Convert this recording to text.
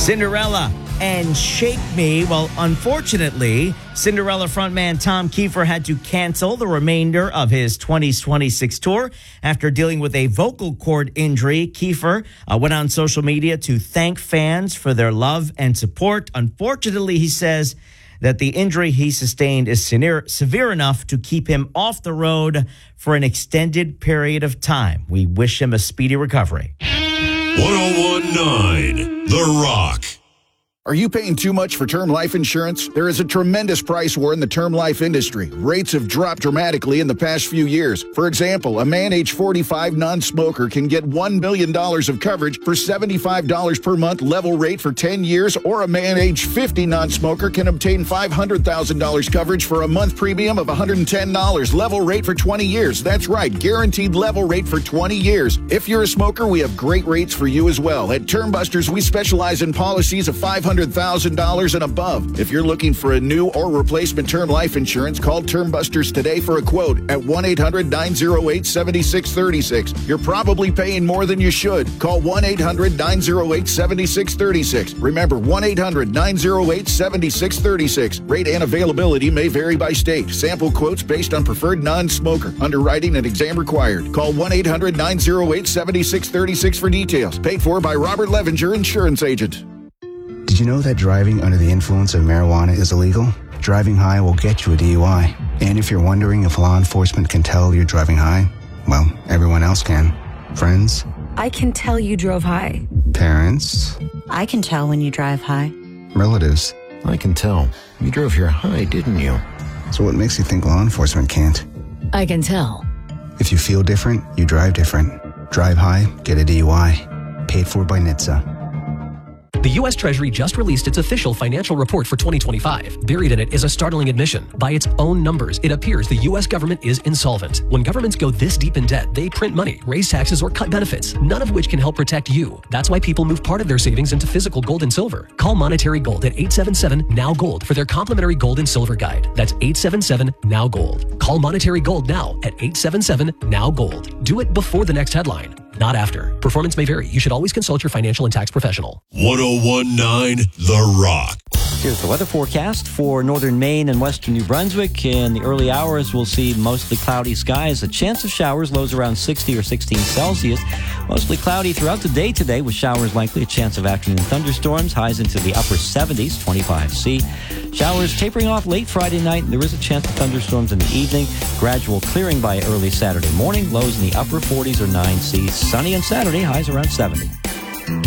Cinderella and Shake Me. Well, unfortunately, Cinderella frontman Tom Kiefer had to cancel the remainder of his 2026 tour after dealing with a vocal cord injury. Kiefer went on social media to thank fans for their love and support. Unfortunately, he says that the injury he sustained is severe enough to keep him off the road for an extended period of time. We wish him a speedy recovery. 1019 The Rock. Are you paying too much for term life insurance? There is a tremendous price war in the term life industry. Rates have dropped dramatically in the past few years. For example, a man age 45 non-smoker can get $1 million of coverage for $75 per month level rate for 10 years, or a man age 50 non-smoker can obtain $500,000 coverage for a month premium of $110 level rate for 20 years. That's right, guaranteed level rate for 20 years. If you're a smoker, we have great rates for you as well. At Term Busters, we specialize in policies of $500,000 and above. If you're looking for a new or replacement term life insurance, call Term Busters today for a quote at 1-800-908-7636. You're probably paying more than you should. Call 1-800-908-7636. Remember, 1-800-908-7636. Rate and availability may vary by state. Sample quotes based on preferred non-smoker. Underwriting and exam required. Call 1-800-908-7636 for details. Paid for by Robert Levenger, insurance agent. Did you know that driving under the influence of marijuana is illegal? Driving high will get you a DUI. And if you're wondering if law enforcement can tell you're driving high, well, everyone else can. Friends? I can tell you drove high. Parents? I can tell when you drive high. Relatives? I can tell. You drove here high, didn't you? So what makes you think law enforcement can't? I can tell. If you feel different, you drive different. Drive high, get a DUI. Paid for by NHTSA. The U.S. Treasury just released its official financial report for 2025. Buried in it is a startling admission. By its own numbers, it appears the U.S. government is insolvent. When governments go this deep in debt, they print money, raise taxes, or cut benefits, none of which can help protect you. That's why people move part of their savings into physical gold and silver. Call Monetary Gold at 877-NOW-GOLD for their complimentary gold and silver guide. That's 877-NOW-GOLD. Call Monetary Gold now at 877-NOW-GOLD. Do it before the next headline, not after. Performance may vary. You should always consult your financial and tax professional. 1019 The Rock. Here's the weather forecast for northern Maine and western New Brunswick. In the early hours, we'll see mostly cloudy skies. A chance of showers, lows around 60 or 16 Celsius. Mostly cloudy throughout the day today with showers likely. A chance of afternoon thunderstorms, highs into the upper 70s, 25 C. Showers tapering off late Friday night. There is a chance of thunderstorms in the evening. Gradual clearing by early Saturday morning. Lows in the upper 40s or 9 C. Sunny on Saturday, highs around 70.